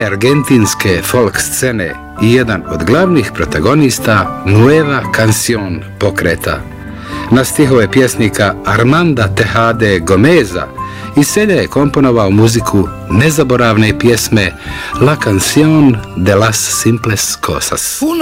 argentinske folk scene i jedan od glavnih protagonista Nueva Canción pokreta. Na stihove pjesnika Armanda Tejade Gomeza iz selja je komponovao muziku nezaboravne pjesme La Canción de las Simples Cosas.